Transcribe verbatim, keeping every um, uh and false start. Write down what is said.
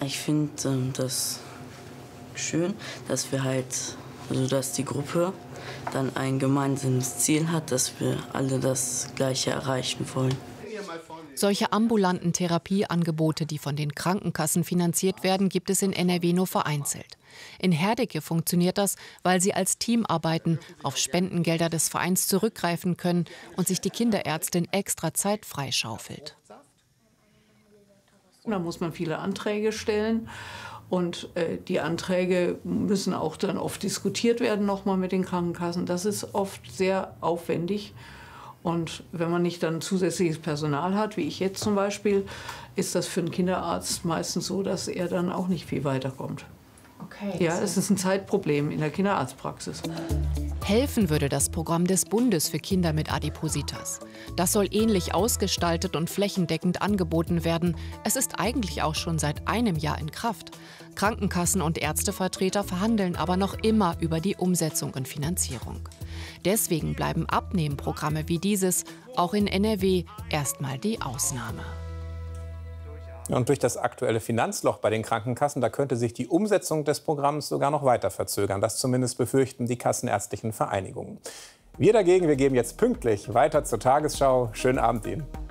Ich finde ähm, das schön, dass wir halt, also dass die Gruppe dann ein gemeinsames Ziel hat, dass wir alle das Gleiche erreichen wollen. Solche ambulanten Therapieangebote, die von den Krankenkassen finanziert werden, gibt es in N R W nur vereinzelt. In Herdecke funktioniert das, weil sie als Team arbeiten, auf Spendengelder des Vereins zurückgreifen können und sich die Kinderärztin extra Zeit freischaufelt. Da muss man viele Anträge stellen. Und äh, die Anträge müssen auch dann oft diskutiert werden nochmal mit den Krankenkassen. Das ist oft sehr aufwendig. Und wenn man nicht dann zusätzliches Personal hat, wie ich jetzt zum Beispiel, ist das für einen Kinderarzt meistens so, dass er dann auch nicht viel weiterkommt. Okay. Ja, es ist ein Zeitproblem in der Kinderarztpraxis. Helfen würde das Programm des Bundes für Kinder mit Adipositas. Das soll ähnlich ausgestaltet und flächendeckend angeboten werden. Es ist eigentlich auch schon seit einem Jahr in Kraft. Krankenkassen und Ärztevertreter verhandeln aber noch immer über die Umsetzung und Finanzierung. Deswegen bleiben Abnehmprogramme wie dieses auch in N R W erstmal die Ausnahme. Und durch das aktuelle Finanzloch bei den Krankenkassen, da könnte sich die Umsetzung des Programms sogar noch weiter verzögern. Das zumindest befürchten die kassenärztlichen Vereinigungen. Wir dagegen, wir geben jetzt pünktlich weiter zur Tagesschau. Schönen Abend Ihnen.